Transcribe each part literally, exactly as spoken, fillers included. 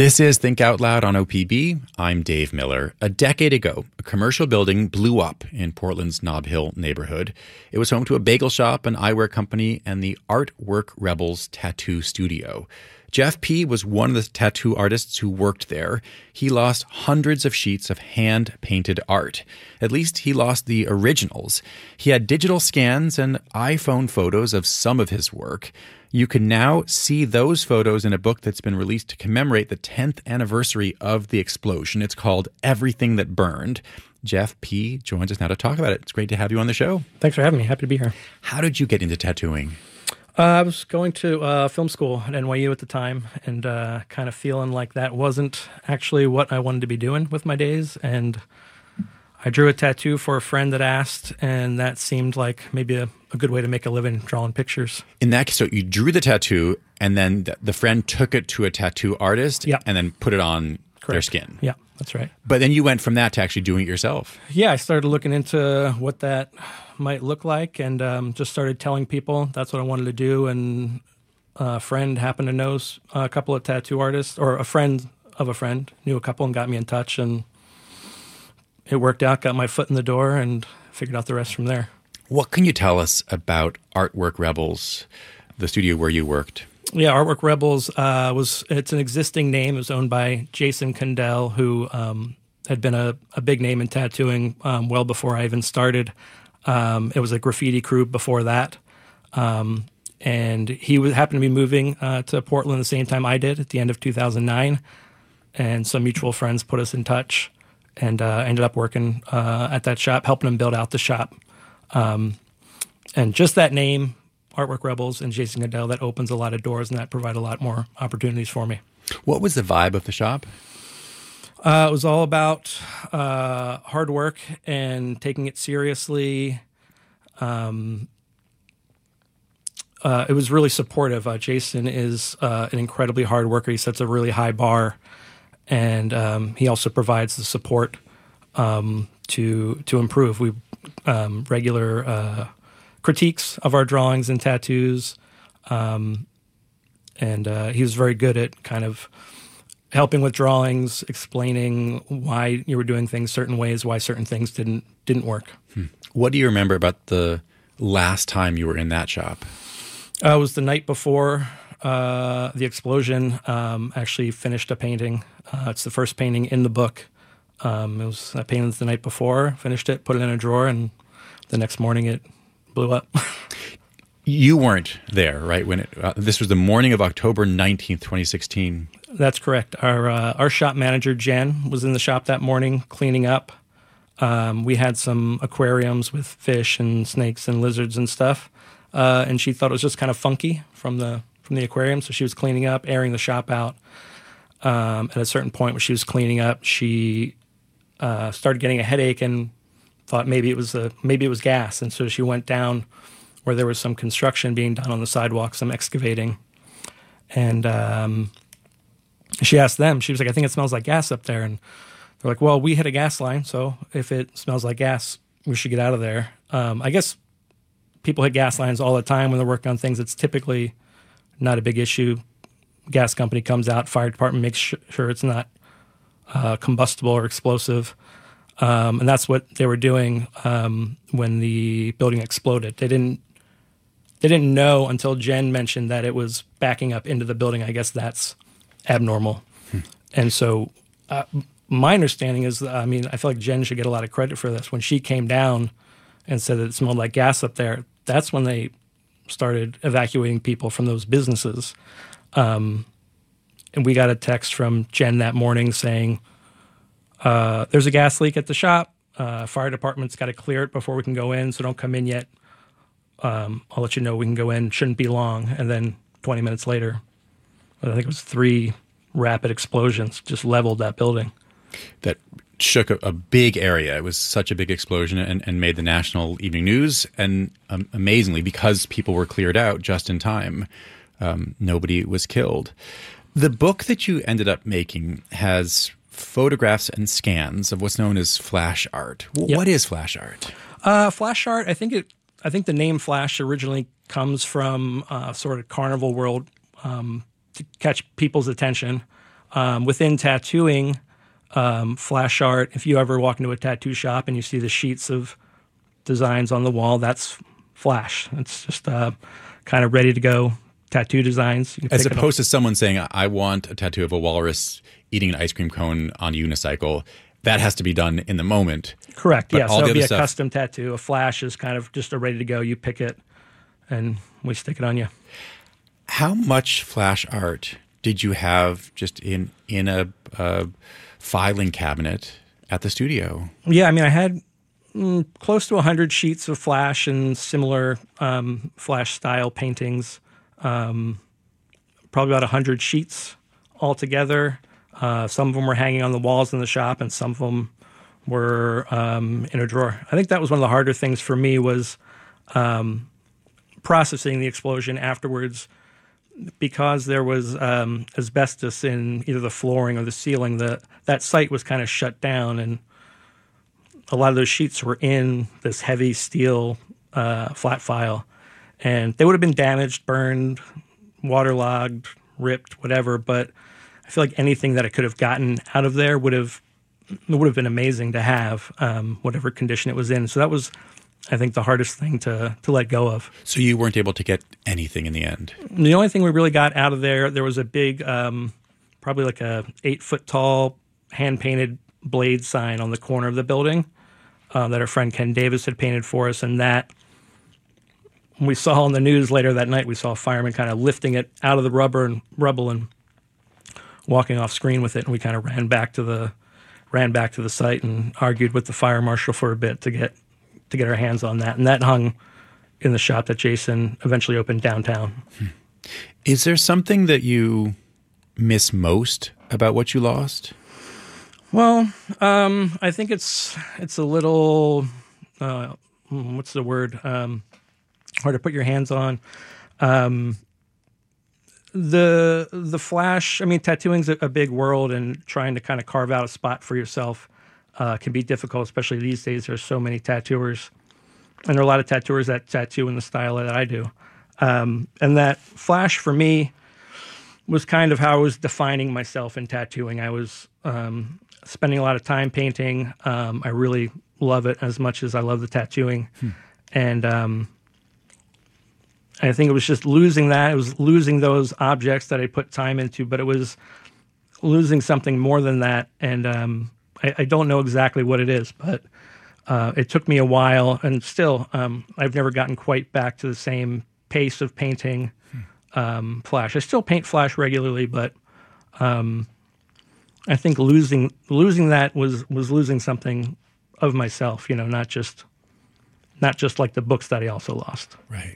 This is Think Out Loud on O P B. I'm Dave Miller. A decade ago, a commercial building blew up in Portland's Nob Hill neighborhood. It was home to a bagel shop, an eyewear company, and the Artwork Rebels tattoo studio. Jeff P. was one of the tattoo artists who worked there. He lost hundreds of sheets of hand-painted art. At least he lost the originals. He had digital scans and iPhone photos of some of his work. You can now see those photos in a book that's been released to commemorate the tenth anniversary of the explosion. It's called Everything That Burned. Jeff P. joins us now to talk about it. It's great to have you on the show. Thanks for having me. Happy to be here. How did you get into tattooing? Uh, I was going to uh, film school at N Y U at the time and uh, kind of feeling like that wasn't actually what I wanted to be doing with my days. And I drew a tattoo for a friend that asked, and that seemed like maybe a, a good way to make a living drawing pictures. In that case, so you drew the tattoo, and then th- the friend took it to a tattoo artist Yep. and then put it on Correct. their skin. Yeah, that's right. But then you went from that to actually doing it yourself. Yeah, I started looking into what that might look like and um, just started telling people that's what I wanted to do. And a friend happened to know a couple of tattoo artists, or a friend of a friend knew a couple and got me in touch, and it worked out, got my foot in the door, and figured out the rest from there. What can you tell us about Artwork Rebels, the studio where you worked? Yeah, Artwork Rebels uh, was it's an existing name. It was owned by Jason Condell, who um, had been a, a big name in tattooing um, well before I even started. Um, it was a graffiti crew before that. Um, and he was, happened to be moving uh, to Portland the same time I did at the end of two thousand nine. And some mutual friends put us in touch, and uh, ended up working uh, at that shop, helping him build out the shop. Um, and just that name, Artwork Rebels and Jason Condell, that opens a lot of doors, and that provide a lot more opportunities for me. What was the vibe of the shop? Uh, it was all about uh, hard work and taking it seriously. Um, uh, it was really supportive. Uh, Jason is uh, an incredibly hard worker. He sets a really high bar, and um, he also provides the support um, to to improve. We um, regular uh, critiques of our drawings and tattoos, um, and uh, he was very good at kind of helping with drawings, explaining why you were doing things certain ways, why certain things didn't didn't work. Hmm. What do you remember about the last time you were in that shop? Uh, it was the night before uh, the explosion. Um, actually finished a painting. Uh, it's the first painting in the book. Um, it was I painted it the night before, finished it, put it in a drawer, and the next morning it blew up. You weren't there, right? When it, uh, this was the morning of October nineteenth, twenty sixteen. That's correct. Our uh, our shop manager, Jen, was in the shop that morning cleaning up. Um, we had some aquariums with fish and snakes and lizards and stuff, uh, and she thought it was just kind of funky from the from the aquarium, so she was cleaning up, airing the shop out. Um, at a certain point when she was cleaning up, she uh, started getting a headache and thought maybe it was a, maybe it was gas, and so she went down where there was some construction being done on the sidewalk, some excavating. And um, she asked them, she was like, I think it smells like gas up there. And they're like, well, we hit a gas line, so if it smells like gas, we should get out of there. Um, I guess people hit gas lines all the time when they're working on things. It's typically not a big issue. Gas company comes out, fire department makes sh- sure it's not uh, combustible or explosive. Um, and that's what they were doing um, when the building exploded. They didn't They didn't know until Jen mentioned that it was backing up into the building. I guess that's abnormal. Hmm. And so uh, my understanding is, I mean, I feel like Jen should get a lot of credit for this. When she came down and said that it smelled like gas up there, that's when they started evacuating people from those businesses. Um, and we got a text from Jen that morning saying, uh, there's a gas leak at the shop. Uh, fire department's got to clear it before we can go in, so don't come in yet. Um, I'll let you know we can go in. Shouldn't be long. And then twenty minutes later, I think it was three rapid explosions just leveled that building. That shook a, a big area. It was such a big explosion and, and made the national evening news. And um, amazingly, because people were cleared out just in time, um, nobody was killed. The book that you ended up making has photographs and scans of what's known as flash art. W- Yep. What is flash art? Uh, flash art, I think it. I think the name Flash originally comes from uh, sort of carnival world um, to catch people's attention. Um, within tattooing, um, flash art, if you ever walk into a tattoo shop and you see the sheets of designs on the wall, that's flash. It's just uh, kind of ready to go tattoo designs. As opposed to someone saying, I want a tattoo of a walrus eating an ice cream cone on a unicycle. That has to be done in the moment. Correct, but yeah. So it'll be a stuff, custom tattoo. A flash is kind of just a ready to go. You pick it and we stick it on you. How much flash art did you have just in, in a, a filing cabinet at the studio? Yeah, I mean, I had mm, close to one hundred sheets of flash and similar um, flash style paintings. Um, probably about one hundred sheets altogether. Uh, some of them were hanging on the walls in the shop, and some of them were um, in a drawer. I think that was one of the harder things for me was um, processing the explosion afterwards, because there was um, asbestos in either the flooring or the ceiling. The, that site was kind of shut down, and a lot of those sheets were in this heavy steel uh, flat file, and they would have been damaged, burned, waterlogged, ripped, whatever, but I feel like anything that I could have gotten out of there would have would have been amazing to have, um, whatever condition it was in. So that was, I think, the hardest thing to to let go of. So you weren't able to get anything in the end? The only thing we really got out of there, there was a big, um, probably like a eight foot tall hand painted blade sign on the corner of the building uh, that our friend Ken Davis had painted for us, and that we saw on the news later that night. We saw a fireman kind of lifting it out of the rubber and rubble and walking off screen with it, and we kind of ran back to the ran back to the site and argued with the fire marshal for a bit to get to get our hands on that. And that hung in the shop that Jason eventually opened downtown. Hmm. Is there something that you miss most about what you lost? Well, um, I think it's it's a little uh, what's the word? Um, hard to put your hands on. Um, The the flash, I mean, tattooing's a, a big world, and trying to kind of carve out a spot for yourself uh, can be difficult, especially these days. There's so many tattooers, and there are a lot of tattooers that tattoo in the style that I do. Um, and that flash for me was kind of how I was defining myself in tattooing. I was um, spending a lot of time painting. Um, I really love it as much as I love the tattooing. Hmm. And um I think it was just losing that. It was losing those objects that I put time into, but it was losing something more than that. And um, I, I don't know exactly what it is, but uh, it took me a while. And still, um, I've never gotten quite back to the same pace of painting um, flash. I still paint flash regularly, but um, I think losing losing that was was losing something of myself. You know, not just not just like the books that I also lost. Right.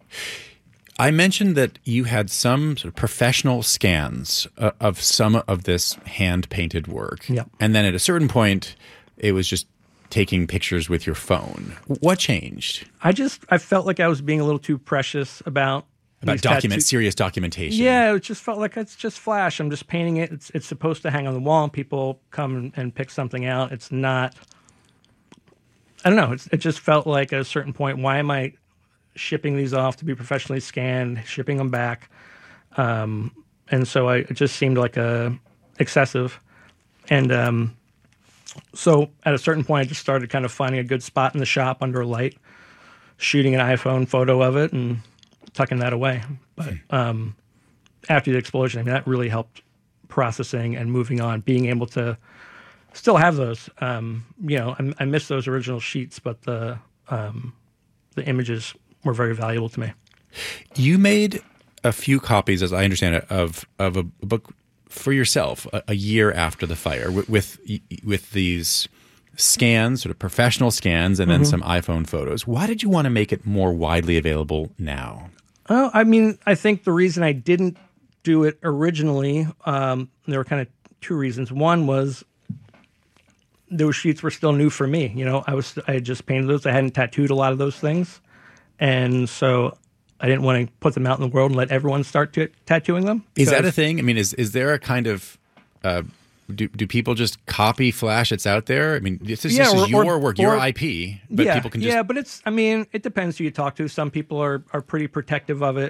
I mentioned that you had some sort of professional scans uh, of some of this hand-painted work. Yep. And then at a certain point, it was just taking pictures with your phone. What changed? I just, I felt like I was being a little too precious about About document, serious documentation. Yeah, it just felt like it's just flash. I'm just painting it. It's, it's supposed to hang on the wall, and people come and pick something out. It's not, I don't know. It's, it just felt like at a certain point, why am I shipping these off to be professionally scanned, shipping them back? Um, and so I, it just seemed like a excessive. And um, so at a certain point, I just started kind of finding a good spot in the shop under a light, shooting an iPhone photo of it and tucking that away. But um, after the explosion, I mean, that really helped processing and moving on, being able to still have those. Um, you know, I, I miss those original sheets, but the um, the images were very valuable to me. You made a few copies, as I understand it, of of a book for yourself a, a year after the fire with, with with these scans, sort of professional scans, and then mm-hmm. some iPhone photos. Why did you want to make it more widely available now? Oh, I mean, I think the reason I didn't do it originally, um, there were kind of two reasons. One was those sheets were still new for me. You know, I was I had just painted those. I hadn't tattooed a lot of those things. And so I didn't want to put them out in the world and let everyone start t- tattooing them. Is that a thing? I mean, is is there a kind of uh, do do people just copy flash that's out there? I mean, this is, yeah, this or, is your or, work, or, your I P, but yeah, people can just yeah. But it's I mean, it depends who you talk to. Some people are are pretty protective of it.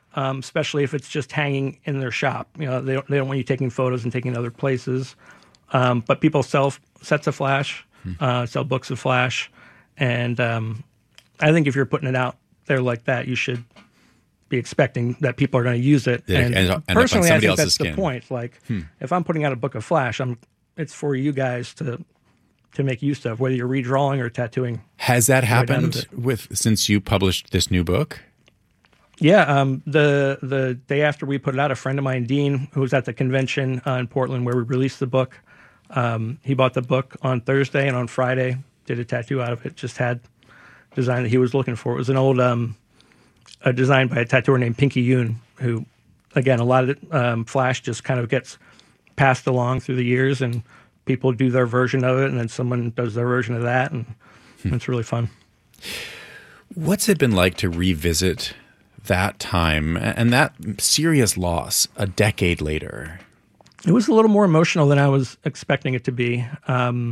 um, especially if it's just hanging in their shop. You know, they don't, they don't want you taking photos and taking other places. Um, but people sell sets of flash, hmm. uh, sell books of flash, and um, I think if you're putting it out there like that, you should be expecting that people are going to use it. Yeah, and and personally, I think that's skin. the point. Like, hmm. if I'm putting out a book of flash, I'm it's for you guys to to make use of, whether you're redrawing or tattooing. Has that happened with since you published this new book? Yeah, um, the the day after we put it out, a friend of mine, Dean, who was at the convention uh, in Portland where we released the book, um, he bought the book on Thursday, and on Friday did a tattoo out of it. Just had design that he was looking for. It was an old um, a design by a tattooer named Pinky Yoon, who, again, a lot of it, um, flash just kind of gets passed along through the years, and people do their version of it, and then someone does their version of that, and hmm. it's really fun. What's it been like to revisit that time and that serious loss a decade later? It was a little more emotional than I was expecting it to be. Um,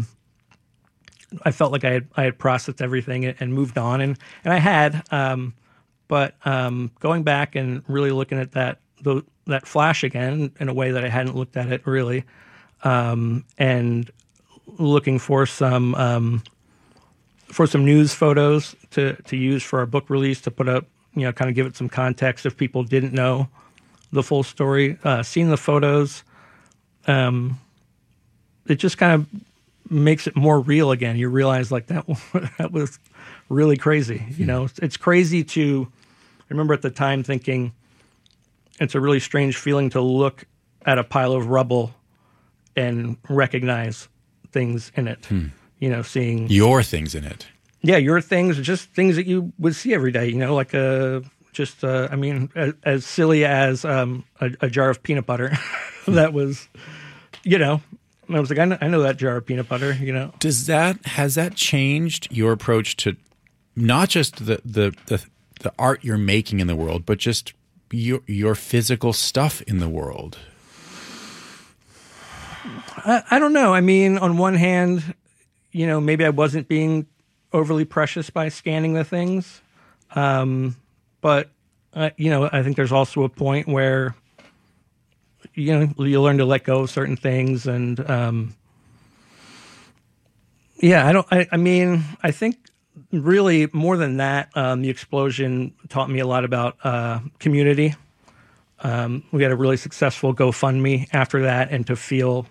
I felt like I had I had processed everything and moved on, and and I had. Um, but um, going back and really looking at that the, that flash again in a way that I hadn't looked at it really, um, and looking for some um, for some news photos to to use for our book release, to put up, you know, kind of give it some context if people didn't know the full story. Uh, seeing the photos, um, it just kind of makes it more real again. You realize like that that was really crazy. You know, it's, it's crazy to. I remember at the time thinking it's a really strange feeling to look at a pile of rubble and recognize things in it. Hmm. You know, seeing your things in it. Yeah, your things, just things that you would see every day, you know, like a, just, uh, I mean, as, as silly as um, a, a jar of peanut butter that was, you know, I was like, I know, I know that jar of peanut butter, you know. Does that, has that changed your approach to not just the, the, the, the art you're making in the world, but just your, your physical stuff in the world? I, I don't know. I mean, on one hand, you know, maybe I wasn't being overly precious by scanning the things. Um, but, uh, you know, I think there's also a point where, you know, you learn to let go of certain things. And, um, yeah, I don't, I, I mean, I think really more than that, um, the explosion taught me a lot about uh, community. Um, we had a really successful GoFundMe after that, and to feel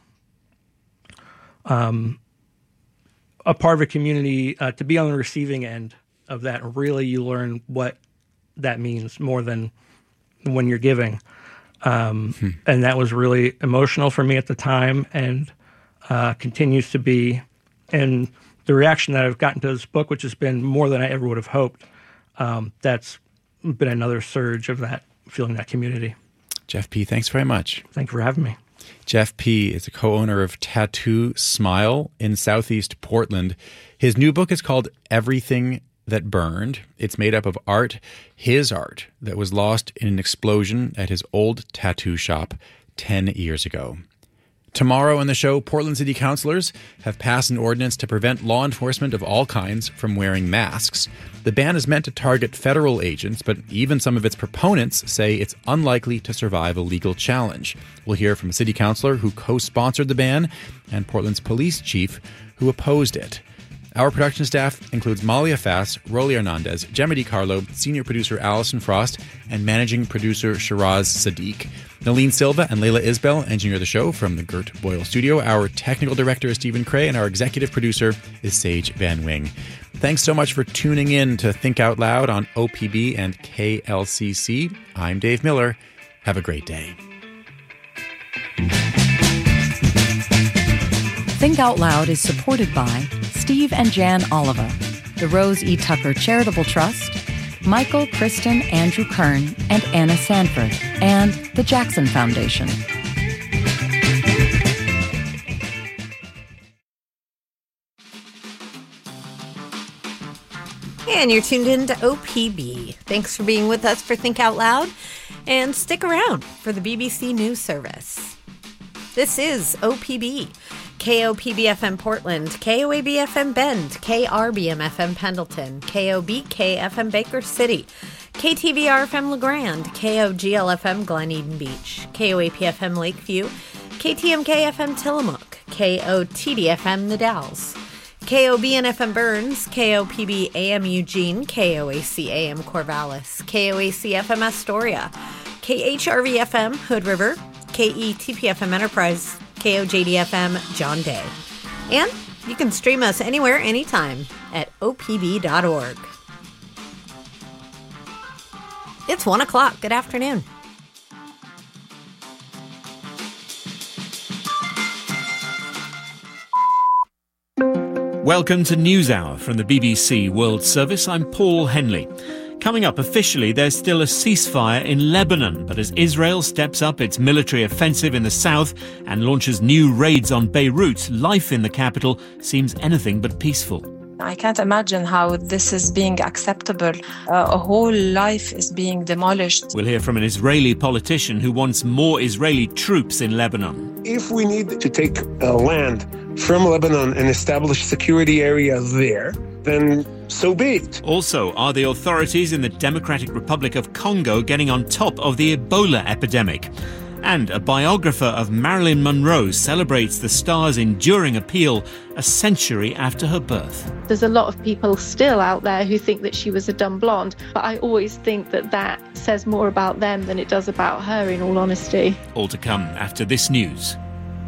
um, a part of a community, uh, to be on the receiving end of that, really you learn what that means more than when you're giving. Um, hmm. And that was really emotional for me at the time, and uh, continues to be. And the reaction that I've gotten to this book, which has been more than I ever would have hoped, um, that's been another surge of that, feeling that community. Jeff P., thanks very much. Thank you for having me. Jeff P. is a co-owner of Tattoo Smile in Southeast Portland. His new book is called Everything That Burned. It's made up of art, his art, that was lost in an explosion at his old tattoo shop ten years ago. Tomorrow on the show, Portland City Councilors have passed an ordinance to prevent law enforcement of all kinds from wearing masks. The ban is meant to target federal agents, but even some of its proponents say it's unlikely to survive a legal challenge. We'll hear from a city councilor who co-sponsored the ban and Portland's police chief who opposed it. Our production staff includes Malia Fass, Rolly Hernandez, Gemma DiCarlo, senior producer Allison Frost, and managing producer Shiraz Sadiq. Nalene Silva and Layla Isbell engineer the show from the Gert Boyle studio. Our technical director is Stephen Cray, and our executive producer is Sage Van Wing. Thanks so much for tuning in to Think Out Loud on O P B and K L C C. I'm Dave Miller. Have a great day. Think Out Loud is supported by Steve and Jan Oliva, the Rose E. Tucker Charitable Trust, Michael, Kristen, Andrew Kern, and Anna Sanford, and the Jackson Foundation. And you're tuned in to O P B. Thanks for being with us for Think Out Loud, and stick around for the B B C News Service. This is O P B. K O P B F M Portland, K O A B F M Bend, K R B M F M Pendleton, K O B K F M Baker City, K T V R F M La Grande, K O G L F M Glen Eden Beach, K O A P F M Lakeview, K T M K F M Tillamook, K O T D F M The Dalles, K O B N F M Burns, K O P B A M Eugene, K O A C A M Corvallis, K O A C F M Astoria, K H R V F M Hood River, K E T P F M Enterprise, K O J D F M John Day. And you can stream us anywhere, anytime at O P B dot org. It's one o'clock. Good afternoon. Welcome to NewsHour from the B B C World Service. I'm Paul Henley. Coming up, officially, there's still a ceasefire in Lebanon, but as Israel steps up its military offensive in the south and launches new raids on Beirut, life in the capital seems anything but peaceful. I can't imagine how this is being acceptable. Uh, a whole life is being demolished. We'll hear from an Israeli politician who wants more Israeli troops in Lebanon. If we need to take uh, land from Lebanon and establish security area there, then so be it. Also, are the authorities in the Democratic Republic of Congo getting on top of the Ebola epidemic? And a biographer of Marilyn Monroe celebrates the star's enduring appeal a century after her birth. There's a lot of people still out there who think that she was a dumb blonde, but I always think that that says more about them than it does about her, in all honesty. All to come after this news.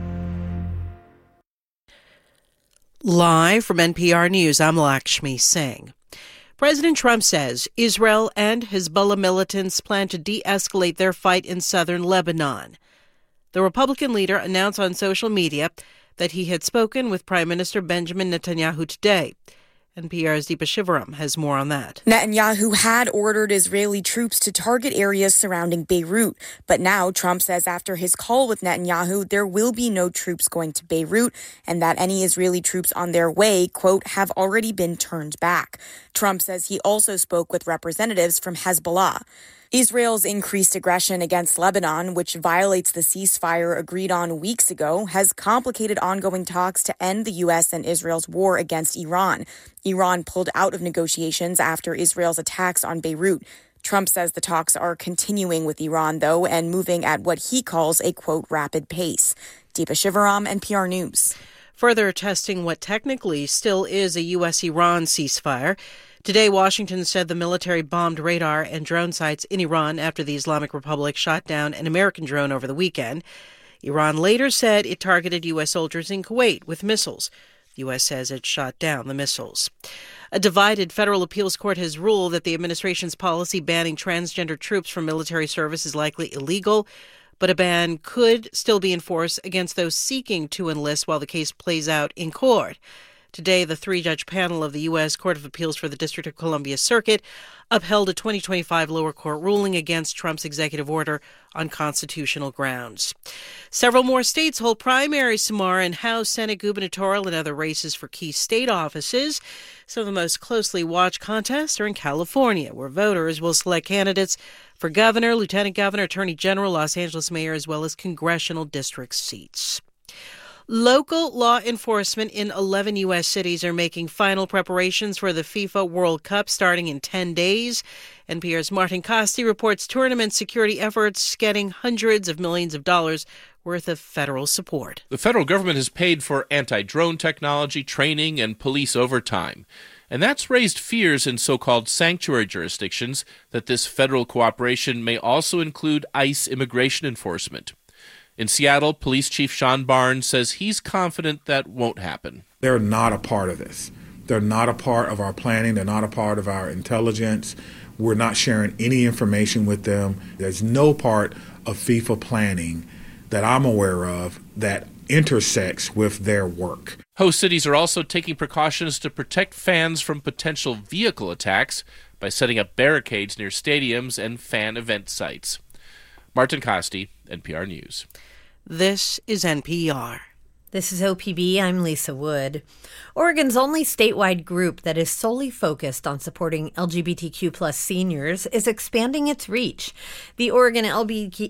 Live from N P R News, I'm Lakshmi Singh. President Trump says Israel and Hezbollah militants plan to de-escalate their fight in southern Lebanon. The Republican leader announced on social media that he had spoken with Prime Minister Benjamin Netanyahu today. N P R's Deepa Shivaram has more on that. Netanyahu had ordered Israeli troops to target areas surrounding Beirut, but now Trump says after his call with Netanyahu, there will be no troops going to Beirut and that any Israeli troops on their way, quote, have already been turned back. Trump says he also spoke with representatives from Hezbollah. Israel's increased aggression against Lebanon, which violates the ceasefire agreed on weeks ago, has complicated ongoing talks to end the U S and Israel's war against Iran. Iran pulled out of negotiations after Israel's attacks on Beirut. Trump says the talks are continuing with Iran, though, and moving at what he calls a, quote, rapid pace. Deepa Shivaram, N P R News. Further testing what technically still is a U S Iran ceasefire. Today, Washington said the military bombed radar and drone sites in Iran after the Islamic Republic shot down an American drone over the weekend. Iran later said it targeted U S soldiers in Kuwait with missiles. The U S says it shot down the missiles. A divided federal appeals court has ruled that the administration's policy banning transgender troops from military service is likely illegal, but a ban could still be enforced against those seeking to enlist while the case plays out in court. Today, the three-judge panel of the U S Court of Appeals for the District of Columbia Circuit upheld a twenty twenty-five lower court ruling against Trump's executive order on constitutional grounds. Several more states hold primaries tomorrow in House, Senate, gubernatorial, and other races for key state offices. Some of the most closely watched contests are in California, where voters will select candidates for governor, lieutenant governor, attorney general, Los Angeles mayor, as well as congressional district seats. Local law enforcement in eleven U S cities are making final preparations for the FIFA World Cup starting in ten days. N P R's Martin Costi reports tournament security efforts getting hundreds of millions of dollars worth of federal support. The federal government has paid for anti-drone technology, training, and police overtime. And that's raised fears in so-called sanctuary jurisdictions that this federal cooperation may also include ICE immigration enforcement. In Seattle, Police Chief Sean Barnes says he's confident that won't happen. They're not a part of this. They're not a part of our planning. They're not a part of our intelligence. We're not sharing any information with them. There's no part of FIFA planning that I'm aware of that intersects with their work. Host cities are also taking precautions to protect fans from potential vehicle attacks by setting up barricades near stadiums and fan event sites. Martin Costi, N P R News. This is N P R. This is O P B. I'm Lisa Wood. Oregon's only statewide group that is solely focused on supporting L G B T Q plus seniors is expanding its reach. The Oregon L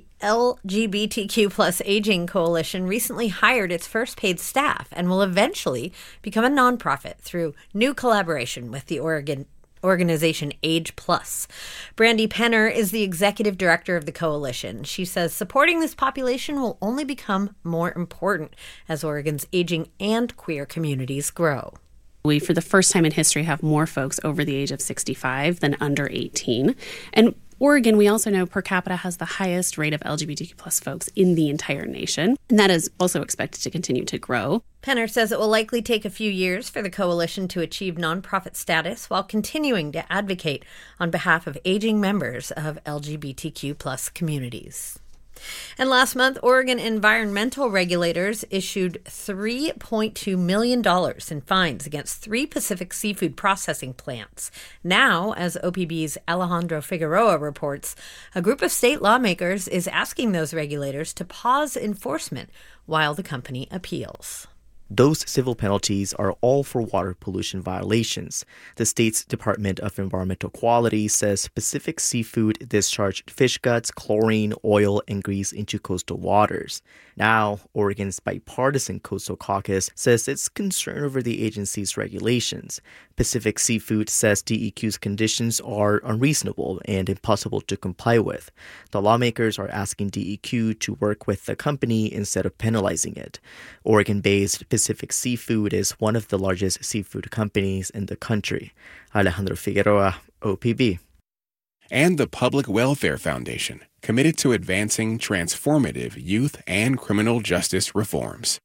G B T Q plus Aging Coalition recently hired its first paid staff and will eventually become a nonprofit through new collaboration with the Oregon organization Age Plus. Brandy Penner is the executive director of the coalition. She says supporting this population will only become more important as Oregon's aging and queer communities grow. We, for the first time in history, have more folks over the age of sixty-five than under eighteen. And Oregon, we also know per capita has the highest rate of L G B T Q plus folks in the entire nation. And that is also expected to continue to grow. Penner says it will likely take a few years for the coalition to achieve nonprofit status while continuing to advocate on behalf of aging members of L G B T Q plus communities. And last month, Oregon environmental regulators issued three point two million dollars in fines against three Pacific seafood processing plants. Now, as O P B's Alejandro Figueroa reports, a group of state lawmakers is asking those regulators to pause enforcement while the company appeals. Those civil penalties are all for water pollution violations. The state's Department of Environmental Quality says Pacific Seafood discharged fish guts, chlorine, oil, and grease into coastal waters. Now, Oregon's bipartisan Coastal Caucus says it's concerned over the agency's regulations. Pacific Seafood says D E Q's conditions are unreasonable and impossible to comply with. The lawmakers are asking D E Q to work with the company instead of penalizing it. Oregon-based Pacific Seafood is one of the largest seafood companies in the country. Alejandro Figueroa, O P B. And the Public Welfare Foundation, committed to advancing transformative youth and criminal justice reforms.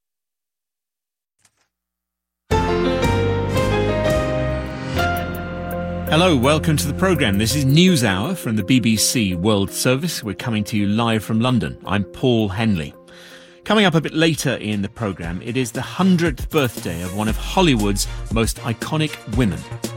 Hello, welcome to the programme. This is News Hour from the B B C World Service. We're coming to you live from London. I'm Paul Henley. Coming up a bit later in the programme, it is the hundredth birthday of one of Hollywood's most iconic women.